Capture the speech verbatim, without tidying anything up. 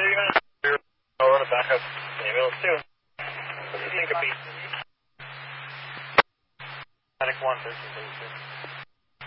Over to backup ambulance two. What do you think of beat? Medic one, thirteen thirty-six.